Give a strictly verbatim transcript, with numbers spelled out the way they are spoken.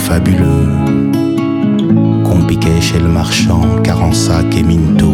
fabuleux qu'on piquait chez le marchand, Carensac et Minto.